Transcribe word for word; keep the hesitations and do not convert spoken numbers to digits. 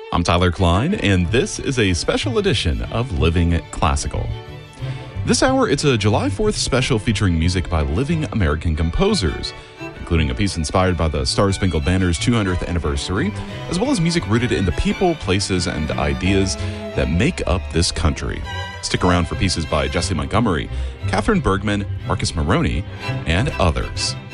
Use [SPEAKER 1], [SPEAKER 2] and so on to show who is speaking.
[SPEAKER 1] I'm Tyler Klein, and this is a special edition of Living Classical. This hour, it's a July fourth special featuring music by living American composers, including a piece inspired by the Star-Spangled Banner's two hundredth anniversary, as well as music rooted in the people, places, and ideas that make up this country. Stick around for pieces by Jessie Montgomery, Catherine Bergman, Marcus Moroney, and others.